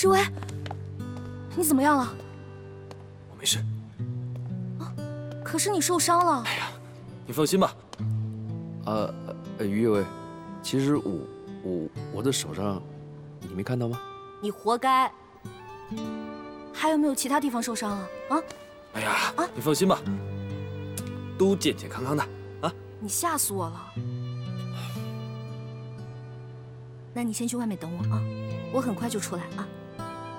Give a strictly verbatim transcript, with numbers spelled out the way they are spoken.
世威，你怎么样了？ 我没事。 啊，可是你受伤了。 哎呀，你放心吧。呃，呃于有为，其实我我我的手上，你没看到吗？ 你活该。还有没有其他地方受伤啊？啊？ 哎呀，啊，你放心吧，都健健康康的啊。 你吓死我了。那你先去外面等我啊，我很快就出来啊。